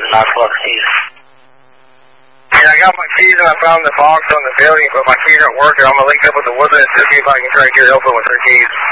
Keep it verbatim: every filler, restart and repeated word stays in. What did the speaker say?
not plus keys. Yeah, I got my keys and I found the box on the building, but my keys aren't working. I'm going to link up with the Woodlands to see if I can try to get it open with her keys.